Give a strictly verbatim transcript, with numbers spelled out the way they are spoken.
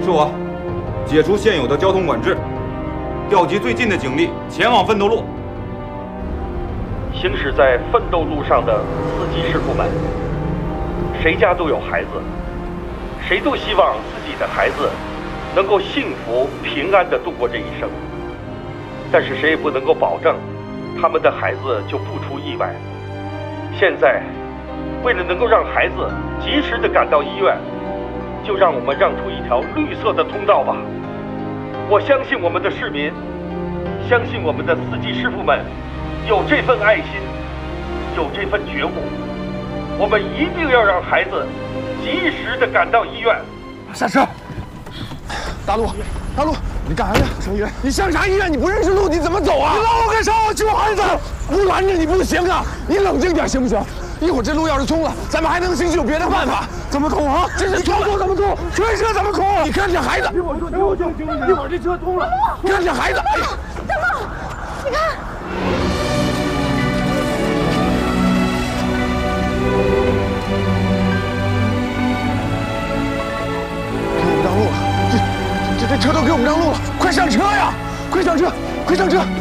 是我，解除现有的交通管制，调集最近的警力前往奋斗路。 行驶在奋斗路上的司机师傅们，谁家都有孩子，谁都希望自己的孩子能够幸福平安地度过这一生，但是谁也不能够保证他们的孩子就不出意外。现在为了能够让孩子及时地赶到医院，就让我们让出一条绿色的通道吧。我相信我们的市民，相信我们的司机师傅们有这份爱心，有这份觉悟，我们一定要让孩子及时地赶到医院。 下车。大路，大路，你干啥去？上医院。你上啥医院？你不认识路，你怎么走啊？你拦我干啥？我救孩子。不拦着你不行啊！你冷静点行不行？一会儿这路要是通了，咱们还能行，有别的办法。怎么通啊？这是通过怎么通？推车怎么通？你看这孩子。一会儿说，一会儿就一会儿这车通了。看这孩子。哎呀， 大路，你看。 给我们让路了，这这这车都给我们让路了，快上车呀！快上车，快上车！